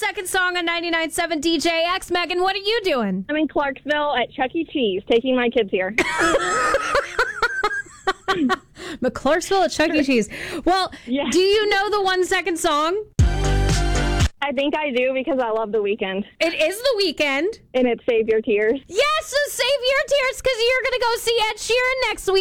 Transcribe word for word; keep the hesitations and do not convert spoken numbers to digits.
second song on ninety-nine point seven D J X. Megan, what are you doing? I'm in Clarksville at Chuck E. Cheese, taking my kids here. But Clarksville at Chuck E. Cheese. Well, Yeah. do you know the one second song? I think I do because I love The Weeknd. It is The Weeknd. And it's Save Your Tears. Yes, so save your tears because you're going to go see Ed Sheeran next week.